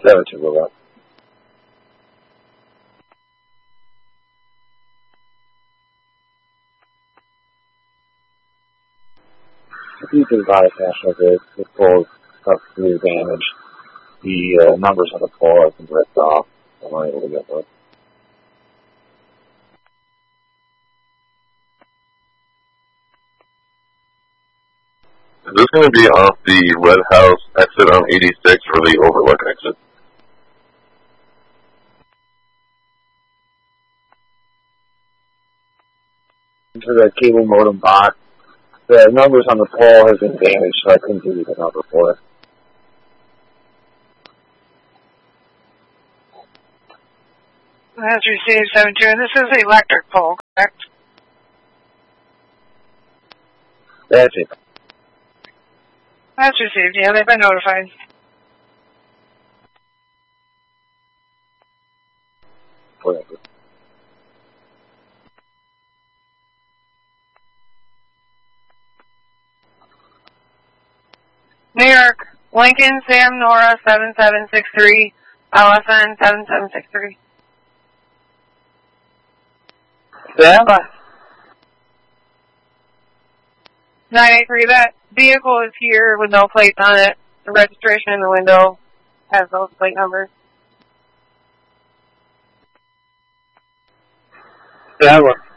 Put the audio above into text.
7-2, go up. If you can advise National Grid, the pole is really damaged. The numbers on the pole have been ripped off. I'm not able to get those. Is this going to be off the Red House exit on 86 or the Overlook exit? Into the cable modem box. The numbers on the pole have been damaged, so I couldn't give you the number for it. That's received 7-2, and this is the electric pole, correct? That's it. That's received, yeah, they've been notified. Whatever. New York, Lincoln, Sam, Nora, 7763, LSN, 7763. Sam? 983, that vehicle is here with no plates on it. The registration in the window has those plate numbers. Sam?